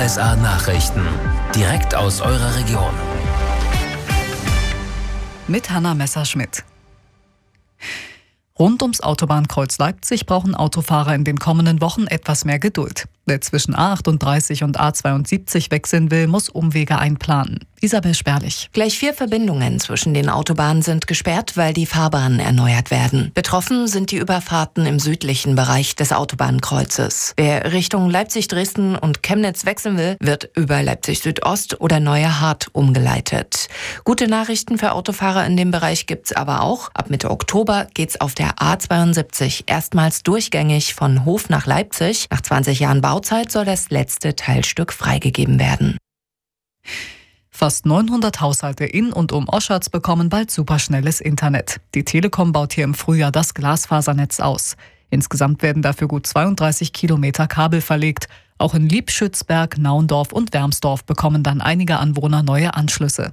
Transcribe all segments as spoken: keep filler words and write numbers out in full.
S A-Nachrichten. Direkt aus eurer Region. Mit Hanna Messerschmidt. Rund ums Autobahnkreuz Leipzig brauchen Autofahrer in den kommenden Wochen etwas mehr Geduld. Wer zwischen A achtunddreißig und A zweiundsiebzig wechseln will, muss Umwege einplanen. Isabel Sperlich. Gleich vier Verbindungen zwischen den Autobahnen sind gesperrt, weil die Fahrbahnen erneuert werden. Betroffen sind die Überfahrten im südlichen Bereich des Autobahnkreuzes. Wer Richtung Leipzig, Dresden und Chemnitz wechseln will, wird über Leipzig Südost oder Neue Hart umgeleitet. Gute Nachrichten für Autofahrer in dem Bereich gibt's aber auch. Ab Mitte Oktober geht's auf der A zweiundsiebzig erstmals durchgängig von Hof nach Leipzig. Nach zwanzig Jahren Bauzeit soll das letzte Teilstück freigegeben werden. Fast neunhundert Haushalte in und um Oschatz bekommen bald superschnelles Internet. Die Telekom baut hier im Frühjahr das Glasfasernetz aus. Insgesamt werden dafür gut zweiunddreißig Kilometer Kabel verlegt. Auch in Liebschützberg, Naundorf und Wermsdorf bekommen dann einige Anwohner neue Anschlüsse.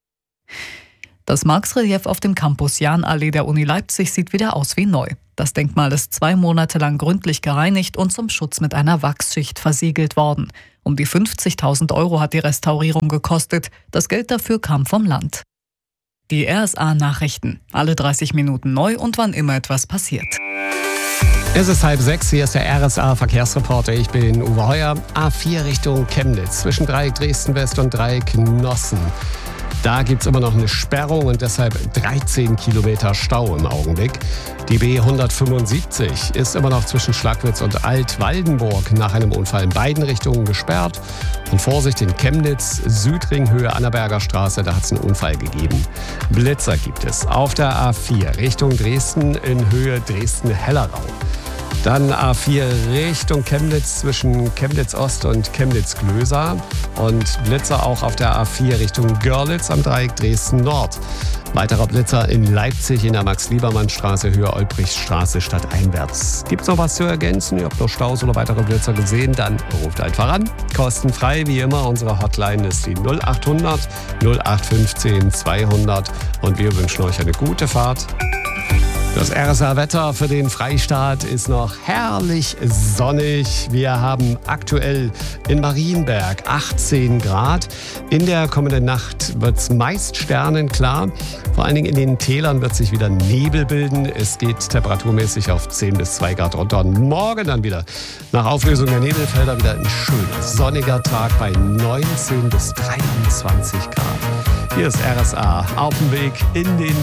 Das Marx-Relief auf dem Campus Jahnallee der Uni Leipzig sieht wieder aus wie neu. Das Denkmal ist zwei Monate lang gründlich gereinigt und zum Schutz mit einer Wachsschicht versiegelt worden. Um die fünfzigtausend Euro hat die Restaurierung gekostet. Das Geld dafür kam vom Land. Die R S A-Nachrichten. Alle dreißig Minuten neu und wann immer etwas passiert. Es ist halb sechs, hier ist der R S A-Verkehrsreporter. Ich bin Uwe Heuer. A vier Richtung Chemnitz, zwischen Dreieck Dresden-West und Dreieck Nossen. Da gibt es immer noch eine Sperrung und deshalb dreizehn Kilometer Stau im Augenblick. Die B hundertfünfundsiebzig ist immer noch zwischen Schlagwitz und Altwaldenburg nach einem Unfall in beiden Richtungen gesperrt. Und Vorsicht in Chemnitz, Südring, Höhe Annaberger Straße, da hat es einen Unfall gegeben. Blitzer gibt es auf der A vier Richtung Dresden in Höhe Dresden-Hellerau. Dann A vier Richtung Chemnitz zwischen Chemnitz Ost und Chemnitz Glösa. Und Blitzer auch auf der A vier Richtung Görlitz am Dreieck Dresden Nord. Weiterer Blitzer in Leipzig in der Max-Liebermann-Straße, Höhe Olbrichtstraße stadteinwärts. Gibt's noch was zu ergänzen? Ihr habt noch Staus oder weitere Blitzer gesehen? Dann ruft einfach an. Kostenfrei wie immer. Unsere Hotline ist die null achthundert null acht fünfzehn zweihundert. Und wir wünschen euch eine gute Fahrt. Das R S A-Wetter für den Freistaat ist noch herrlich sonnig. Wir haben aktuell in Marienberg achtzehn Grad. In der kommenden Nacht wird es meist sternenklar. Vor allen Dingen in den Tälern wird sich wieder Nebel bilden. Es geht temperaturmäßig auf zehn bis zwei Grad runter. Und morgen dann wieder nach Auflösung der Nebelfelder wieder ein schöner sonniger Tag bei neunzehn bis dreiundzwanzig Grad. Hier ist R S A auf dem Weg in den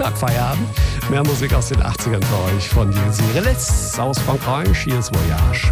Montagfeierabend. Mehr Musik aus den achtzigern für euch von Désiré Les aus Frankreich. Hier ist Voyage.